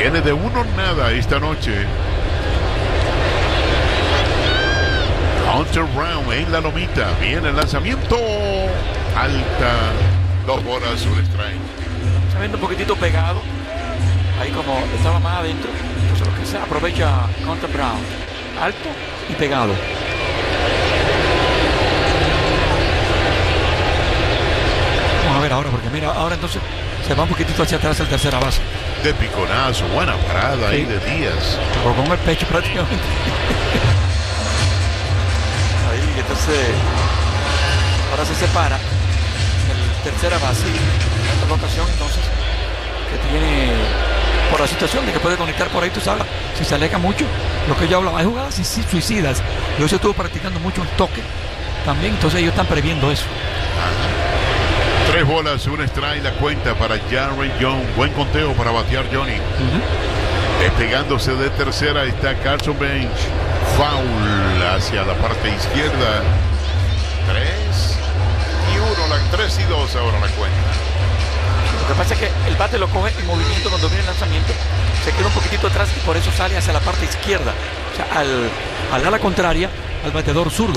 Viene de 1-0 esta noche. Hunter Brown en la lomita. Viene el lanzamiento. Alta. 2 bolas, un strike. Se viendo un poquitito pegado. Ahí como estaba más adentro. Entonces lo que se aprovecha Hunter Brown. Alto y pegado. Vamos a ver ahora, porque mira, ahora entonces se va un poquitito hacia atrás el tercera base. De piconazo, buena parada ahí de Díaz. O con el pecho prácticamente. Ahí, entonces, ahora se separa el tercera base. En esta ocasión, entonces, que tiene, por la situación de que puede conectar por ahí, tú sabes, si se aleja mucho, lo que yo hablaba, hay jugadas suicidas. Yo se estuvo practicando mucho el toque también, entonces ellos están previendo eso. Ajá. 3 bolas, un strike, la cuenta para Jarry Jones. Buen conteo para batear Johnny. Despegándose de tercera está Carson Bench. Foul hacia la parte izquierda. 3 y 2 ahora la cuenta. Lo que pasa es que el bate lo coge en movimiento cuando viene el lanzamiento. Se queda un poquitito atrás y por eso sale hacia la parte izquierda. O sea, al ala contraria al bateador zurdo.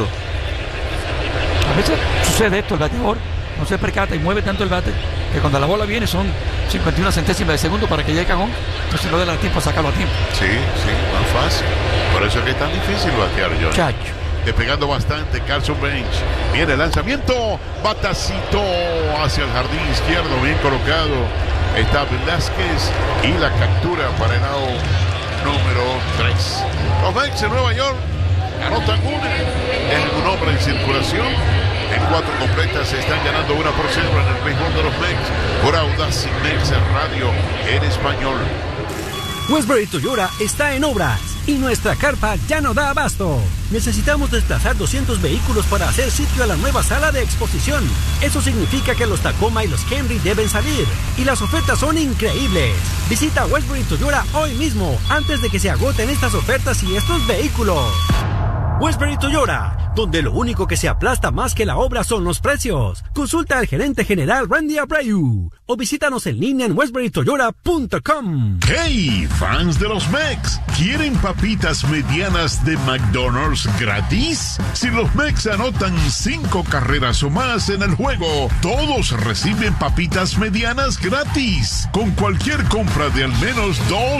A veces sucede esto, el bateador no se percata y mueve tanto el bate que cuando la bola viene son 51 centésimas de segundo para que llegue cajón, entonces no le da tiempo a sacarlo a tiempo. Sí, más fácil. Por eso es que es tan difícil batear, Johnny. Chacho. Despegando bastante Carson Bench. Viene el lanzamiento. Batacito hacia el jardín izquierdo, bien colocado. Está Velázquez y la captura para el out número 3. Los Mets de Nueva York anotan un hombre en circulación. En 4 completas se están ganando 1-0 en el béisbol de los Mets por Audacy Mets Radio en español. Westbury Toyota está en obras y nuestra carpa ya no da abasto. Necesitamos desplazar 200 vehículos para hacer sitio a la nueva sala de exposición. Eso significa que los Tacoma y los Camry deben salir y las ofertas son increíbles. Visita Westbury Toyota hoy mismo antes de que se agoten estas ofertas y estos vehículos. Westbury Toyota, donde lo único que se aplasta más que la obra son los precios. Consulta al gerente general Randy Abreu o visítanos en línea en westburytoyota.com. ¡Hey, fans de los Mex! ¿Quieren papitas medianas de McDonald's gratis? Si los Mex anotan 5 carreras o más en el juego, todos reciben papitas medianas gratis. Con cualquier compra de al menos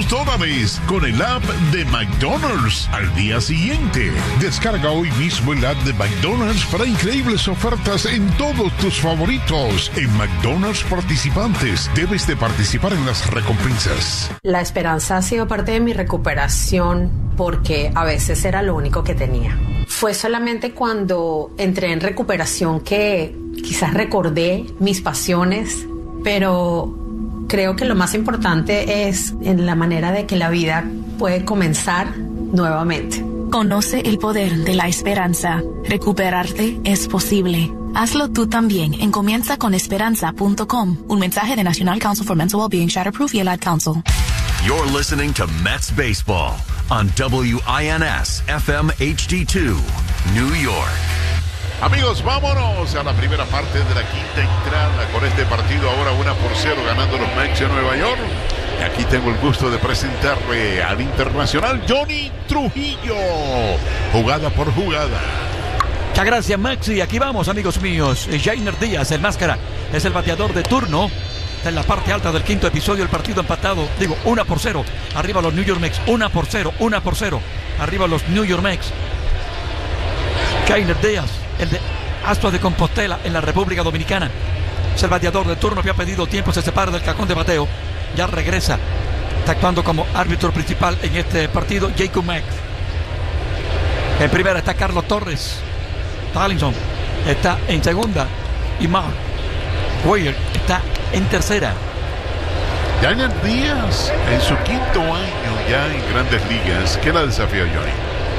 $2 con el app de McDonald's al día siguiente. Descarga hoy mismo el app de McDonald's para increíbles ofertas en todos tus favoritos. En McDonald's participantes, debes de participar en las recompensas. La esperanza ha sido parte de mi recuperación porque a veces era lo único que tenía. Fue solamente cuando entré en recuperación que quizás recordé mis pasiones, pero creo que lo más importante es en la manera de que la vida puede comenzar nuevamente. Conoce el poder de la esperanza. Recuperarte es posible. Hazlo tú también en comienzaconesperanza.com. Un mensaje de National Council for Mental Wellbeing, Shatterproof y el Ad Council. You're listening to Mets Baseball on WINS FM HD2, New York. Amigos, vámonos a la primera parte de la quinta entrada con este partido ahora 1-0 ganando los Mets de Nueva York. Y aquí tengo el gusto de presentarle al internacional Johnny Trujillo, jugada por jugada. Muchas gracias, Maxi. Aquí vamos, amigos míos. Jainer Díaz, el máscara, es el bateador de turno. Está en la parte alta del quinto episodio, el partido empatado. Digo, 1-0. Arriba los New York Mets. 1-0. Arriba los New York Mets. Jainer Díaz, el de Astros de Compostela en la República Dominicana. Es el bateador de turno, había pedido tiempo, se separa del cajón de bateo. Ya regresa. Está actuando como árbitro principal en este partido, Jacob Mack. En primera está Carlos Torres. Tallinson está en segunda. Y Mark Weir está en tercera. Jainer Díaz, en su quinto año ya en Grandes Ligas. ¿Qué la desafió, Johnny?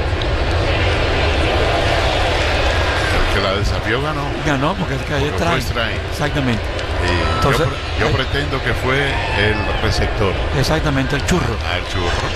El que la desafió ganó. Ganó porque el que ahí fue strike. Exactamente. Entonces, yo pretendo que fue el receptor. Exactamente, el churro. El churro.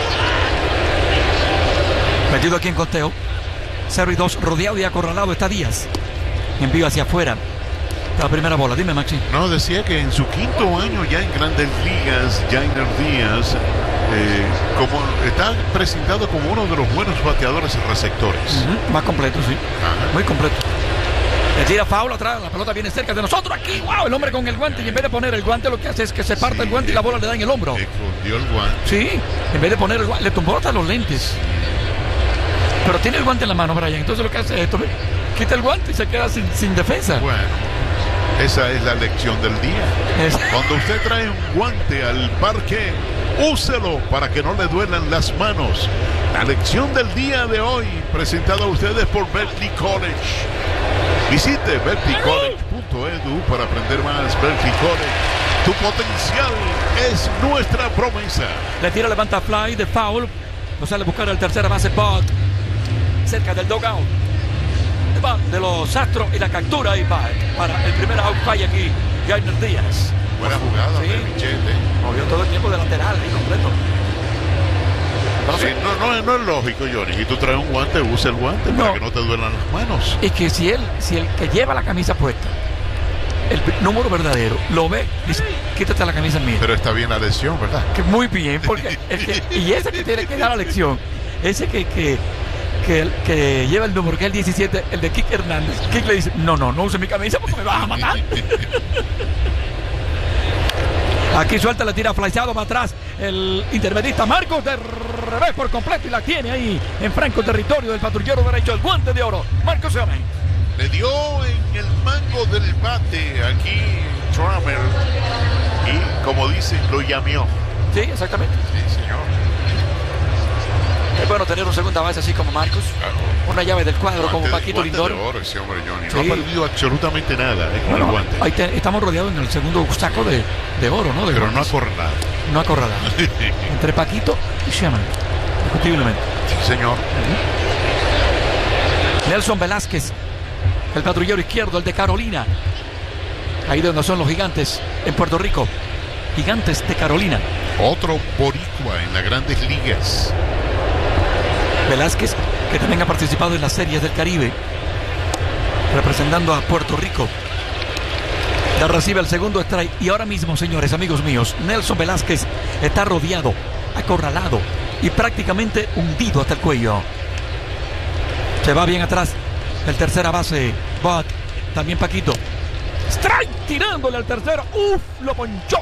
Metido aquí en conteo. 0-2, rodeado y acorralado está Díaz. Envío hacia afuera. la primera bola. Dime, Maxi. No, decía que en su quinto año ya en Grandes Ligas, Yainer Díaz como está presentado como uno de los buenos bateadores y receptores. Más completo, sí. Ajá. Muy completo. Le tira foul atrás, la pelota viene cerca de nosotros aquí. ¡Wow! El hombre con el guante, y en vez de poner el guante, lo que hace es que se parte el guante y la bola le da en el hombro. Escondió el guante. Sí, en vez de poner el guante, le tumbó hasta los lentes. Pero tiene el guante en la mano, Brian. Entonces lo que hace es esto: quita el guante y se queda sin defensa. Bueno, esa es la lección del día. Cuando usted trae un guante al parque, úselo para que no le duelan las manos. La lección del día de hoy, presentada a ustedes por Berkeley College. Visite berkeleycollege.edu para aprender más. Berkeley College, tu potencial es nuestra promesa. Le tira, levanta fly de foul. No sale a buscar el tercera base, Bud, cerca del dugout de los Astros, y la captura y va para el primer out. Falla aquí Yainer Díaz. Buena jugada, sí. De Bichete. Movió todo el tiempo de lateral y completo. Sí, no es lógico, Johnny. Si tú traes un guante, usa el guante para que no te duelan las manos. Es que si el que lleva la camisa puesta, el número verdadero, lo ve, dice: quítate la camisa mía. Pero está bien la lección, ¿verdad? Que muy bien, porque y ese que tiene que dar la lección, ese que lleva el número, que es el 17, el de Kike Hernández. Kike le dice: no use mi camisa porque me vas a matar. Aquí suelta, le tira flyado para atrás el intermedista Marcos, de revés por completo, y la tiene ahí en franco territorio del patrullero derecho, el guante de oro, Marcos Semien. Le dio en el mango del bate aquí Trummer y, como dicen, lo llameó. Sí, exactamente. Sí, señor. Es bueno tener un segunda base así como Marcos. Claro. Una llave del cuadro como Paquito Lindor. De oro ese hombre, Johnny. Sí. No ha perdido absolutamente nada con el guante. Ahí estamos rodeados en el segundo saco de oro, ¿no? Pero no acorralado. No acorralado. Entre Paquito y Sherman, discutiblemente. Sí, señor. Nelson Velázquez, el patrullero izquierdo, el de Carolina. Ahí donde son los Gigantes en Puerto Rico. Gigantes de Carolina. Otro boricua en las Grandes Ligas. Velázquez, que también ha participado en las series del Caribe, representando a Puerto Rico. Ya recibe el segundo strike. Y ahora mismo, señores, amigos míos, Nelson Velázquez está rodeado, acorralado y prácticamente hundido hasta el cuello. Se va bien atrás el tercera base, Bud, también Paquito. Strike tirándole al tercero. Lo ponchó.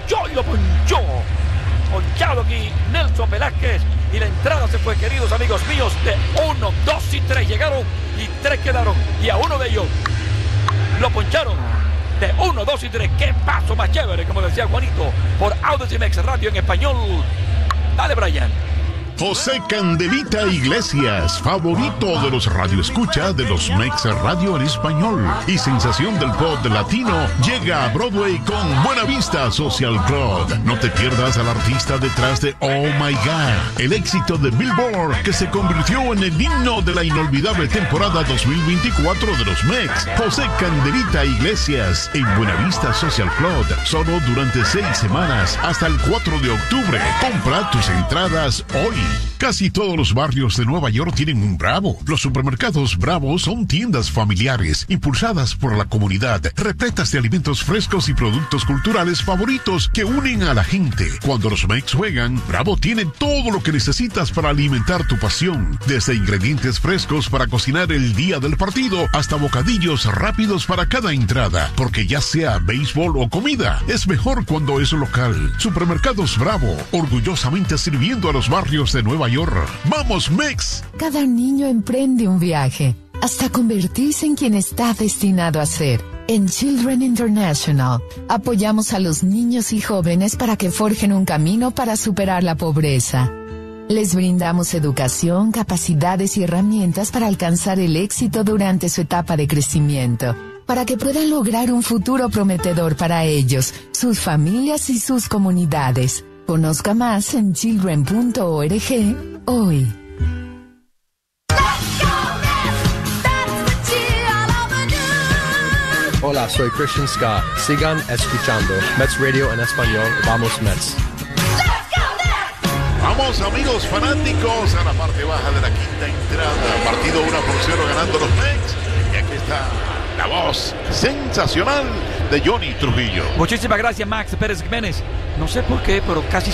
Ponchado aquí Nelson Velázquez. Y la entrada se fue, queridos amigos míos, de 1, 2 y 3 llegaron y 3 quedaron. Y a uno de ellos lo poncharon de 1, 2 y 3. ¡Qué paso más chévere! Como decía Juanito, por Audacy Mex Radio en español. Dale, Brian. José Candelita Iglesias, favorito de los radioescucha de los Mex Radio en español y sensación del pop latino, llega a Broadway con Buena Vista Social Club. No te pierdas al artista detrás de Oh My God, el éxito de Billboard que se convirtió en el himno de la inolvidable temporada 2024 de los Mex. José Candelita Iglesias en Buena Vista Social Club, solo durante 6 semanas hasta el 4 de octubre. Compra tus entradas hoy. Casi todos los barrios de Nueva York tienen un Bravo. Los supermercados Bravo son tiendas familiares, impulsadas por la comunidad, repletas de alimentos frescos y productos culturales favoritos que unen a la gente. Cuando los Mex juegan, Bravo tiene todo lo que necesitas para alimentar tu pasión. Desde ingredientes frescos para cocinar el día del partido, hasta bocadillos rápidos para cada entrada. Porque ya sea béisbol o comida, es mejor cuando es local. Supermercados Bravo, orgullosamente sirviendo a los barrios de Nueva York. ¡Vamos, Mex! Cada niño emprende un viaje hasta convertirse en quien está destinado a ser. En Children International, apoyamos a los niños y jóvenes para que forjen un camino para superar la pobreza. Les brindamos educación, capacidades y herramientas para alcanzar el éxito durante su etapa de crecimiento, para que puedan lograr un futuro prometedor para ellos, sus familias y sus comunidades. Conozca más en children.org hoy. Hola, soy Christian Scott. Sigan escuchando Mets Radio en español. Vamos, Mets. Vamos, amigos fanáticos, a la parte baja de la quinta entrada. Partido 1-0 ganando los Mets. Y aquí está la voz sensacional de Johnny Trujillo. Muchísimas gracias, Max Pérez Jiménez. No sé por qué, pero casi